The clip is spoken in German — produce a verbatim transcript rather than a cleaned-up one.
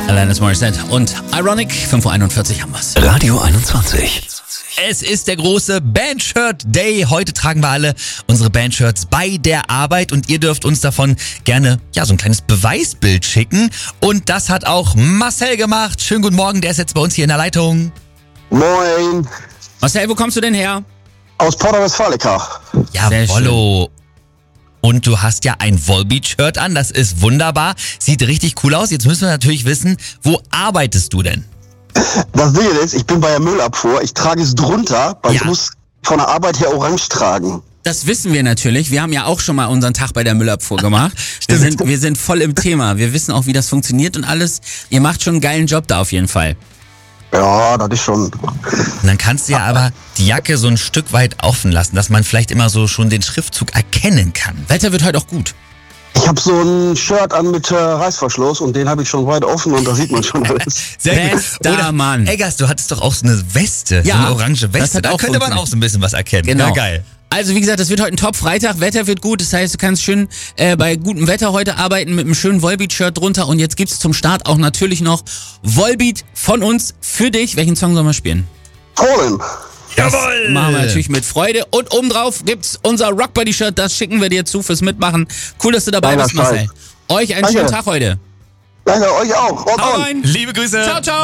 Alanis Morissette und Ironic, fünf Uhr einundvierzig haben wir's. Radio einundzwanzig. Es ist der große Bandshirt Day. Heute tragen wir alle unsere Bandshirts bei der Arbeit und ihr dürft uns davon gerne ja so ein kleines Beweisbild schicken. Und das hat auch Marcel gemacht. Schönen guten Morgen, der ist jetzt bei uns hier in der Leitung. Moin. Marcel, wo kommst du denn her? Aus Porta Westfalica. Jawollo. Und du hast ja ein Volbeat-Shirt an, das ist wunderbar, sieht richtig cool aus. Jetzt müssen wir natürlich wissen, wo arbeitest du denn? Das Ding ist, ich bin bei der Müllabfuhr, ich trage es drunter, weil Ja. ich muss von der Arbeit her orange tragen. Das wissen wir natürlich. Wir haben ja auch schon mal unseren Tag bei der Müllabfuhr gemacht. wir, sind, wir sind voll im Thema. Wir wissen auch, wie das funktioniert und alles. Ihr macht schon einen geilen Job da auf jeden Fall. Ja, das ist schon... Und dann kannst du ja aber die Jacke so ein Stück weit offen lassen, dass man vielleicht immer so schon den Schriftzug erkennen kann. Wetter wird heute auch gut. Ich habe so ein Shirt an mit äh, Reißverschluss und den habe ich schon weit offen und da sieht man schon alles. Sehr Bester Oder, Mann. Eggers, du hattest doch auch so eine Weste, Ja, so eine orange das Weste. hat Da auch könnte man funktioniert. auch so ein bisschen was erkennen. Genau. Ja, geil. Also wie gesagt, das wird heute ein Top-Freitag. Wetter wird gut. Das heißt, du kannst schön äh, bei gutem Wetter heute arbeiten mit einem schönen Volbeat-Shirt drunter. Und jetzt gibt's zum Start auch natürlich noch Volbeat von uns für dich. Welchen Song sollen wir spielen? Colin. Jawohl! Machen wir natürlich mit Freude. Und obendrauf gibt's unser Rockbody-Shirt. Das schicken wir dir zu fürs Mitmachen. Cool, dass du dabei Geiler bist, Marcel. Scheiß. Euch einen Danke. schönen Tag heute. Danke, euch auch. Haut Hau rein. rein. Liebe Grüße. Ciao, ciao.